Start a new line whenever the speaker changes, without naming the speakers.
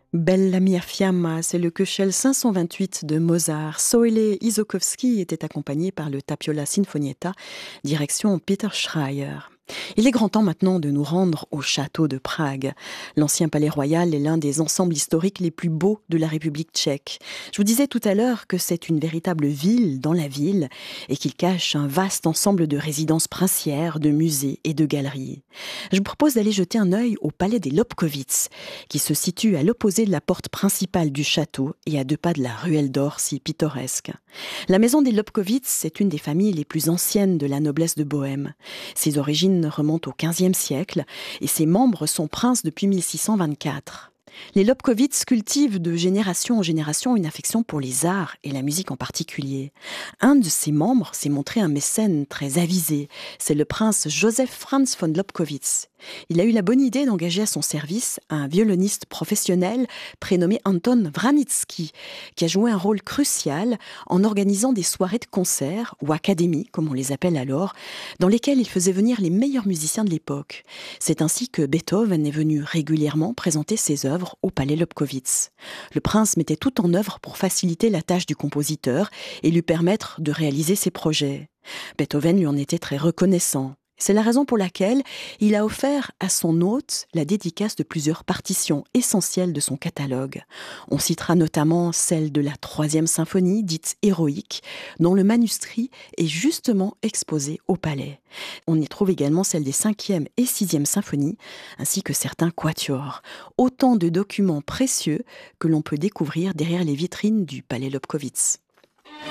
Bella mia fiamma, c'est le Köchel 528 de Mozart. Soile Isokowski était accompagné par le Tapiola Sinfonietta, direction Peter Schreier. Il est grand temps maintenant de nous rendre au château de Prague. L'ancien palais royal est l'un des ensembles historiques les plus beaux de la République tchèque. Je vous disais tout à l'heure que c'est une véritable ville dans la ville et qu'il cache un vaste ensemble de résidences princières, de musées et de galeries. Je vous propose d'aller jeter un œil au palais des Lobkowitz, qui se situe à l'opposé de la porte principale du château et à 2 pas de la ruelle d'or si pittoresque. La maison des Lobkowitz est une des familles les plus anciennes de la noblesse de Bohême. Ses origines remontent au XVe siècle et ses membres sont princes depuis 1624. Les Lobkowitz cultivent de génération en génération une affection pour les arts et la musique en particulier. Un de ses membres s'est montré un mécène très avisé. C'est le prince Joseph Franz von Lobkowitz. Il a eu la bonne idée d'engager à son service un violoniste professionnel prénommé Anton Vranitzky, qui a joué un rôle crucial en organisant des soirées de concert, ou académies, comme on les appelle alors, dans lesquelles il faisait venir les meilleurs musiciens de l'époque. C'est ainsi que Beethoven est venu régulièrement présenter ses œuvres au palais Lobkowitz. Le prince mettait tout en œuvre pour faciliter la tâche du compositeur et lui permettre de réaliser ses projets. Beethoven lui en était très reconnaissant. C'est la raison pour laquelle il a offert à son hôte la dédicace de plusieurs partitions essentielles de son catalogue. On citera notamment celle de la 3e symphonie, dite héroïque, dont le manuscrit est justement exposé au palais. On y trouve également celle des 5e et 6e symphonies, ainsi que certains quatuors. Autant de documents précieux que l'on peut découvrir derrière les vitrines du palais Lobkowitz.